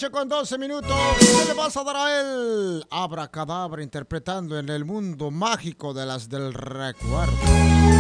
noche con 12 minutos. ¿Qué le vas a dar a él? Abracadabra interpretando en el mundo mágico de las del recuerdo.